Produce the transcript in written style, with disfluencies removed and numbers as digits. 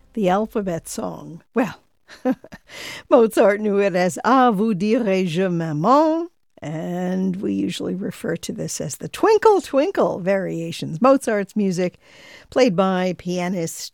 the alphabet song. Well, Mozart knew it as "Ah, vous dirai-je, maman," and we usually refer to this as the Twinkle Twinkle variations. Mozart's music, played by pianist